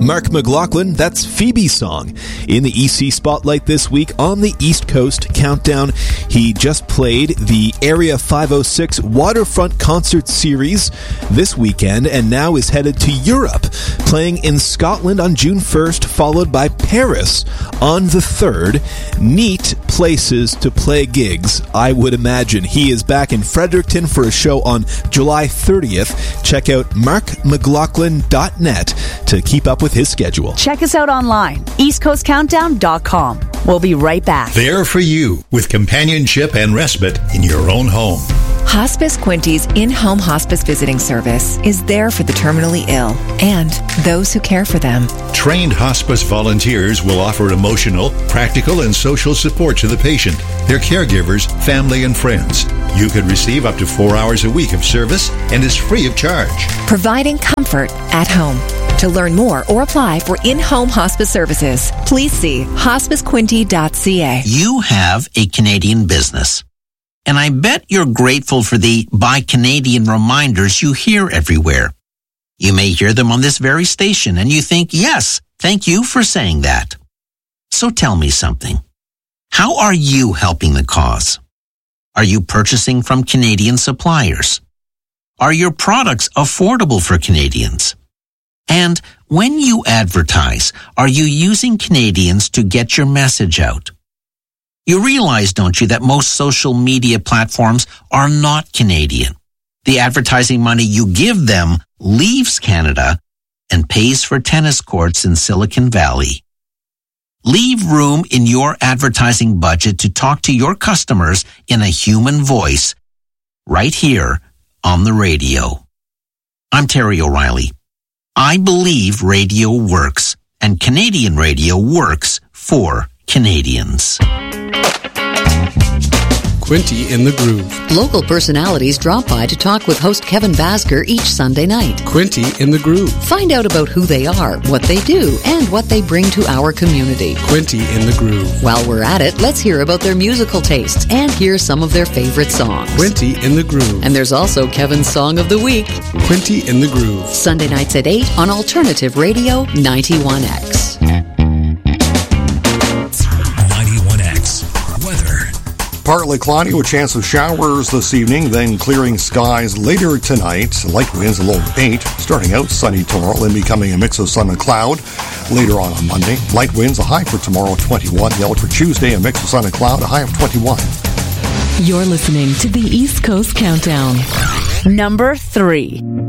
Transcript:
Mark McLaughlin, that's Phoebe's song. In the EC Spotlight this week on the East Coast Countdown, he just played the Area 506 Waterfront Concert Series this weekend and now is headed to Europe, playing in Scotland on June 1st, followed by Paris on the 3rd. Neat places to play gigs, I would imagine. He is back in Fredericton for a show on July 30th. Check out markmclaughlin.net to keep up with his schedule. Check us out online, eastcoastcountdown.com. We'll be right back. There for you, with companionship and respite in your own home. Hospice Quinty's in-home hospice visiting service is there for the terminally ill and those who care for them. Trained hospice volunteers will offer emotional, practical, and social support to the patient, their caregivers, family, and friends. You could receive up to 4 hours a week of service and is free of charge. Providing comfort at home. To learn more or apply for in-home hospice services, please see hospicequinty.ca. You have a Canadian business, and I bet you're grateful for the Buy Canadian reminders you hear everywhere. You may hear them on this very station, and you think, yes, thank you for saying that. So tell me something. How are you helping the cause? Are you purchasing from Canadian suppliers? Are your products affordable for Canadians? And when you advertise, are you using Canadians to get your message out? You realize, don't you, that most social media platforms are not Canadian. The advertising money you give them leaves Canada and pays for tennis courts in Silicon Valley. Leave room in your advertising budget to talk to your customers in a human voice right here on the radio. I'm Terry O'Reilly. I believe radio works, and Canadian radio works for Canadians. Quinty in the Groove. Local personalities drop by to talk with host Kevin Basker each Sunday night. Quinty in the Groove. Find out about who they are, what they do, and what they bring to our community. Quinty in the Groove. While we're at it, let's hear about their musical tastes and hear some of their favorite songs. Quinty in the Groove. And there's also Kevin's Song of the Week. Quinty in the Groove. Sunday nights at 8 on Alternative Radio 91X. 91X. Weather. Partly cloudy with chance of showers this evening, then clearing skies later tonight. Light winds a low of 8, starting out sunny tomorrow, then becoming a mix of sun and cloud. Later on Monday, light winds, a high for tomorrow 21. The outlook for Tuesday, a mix of sun and cloud, a high of 21. You're listening to the East Coast Countdown. Number 3.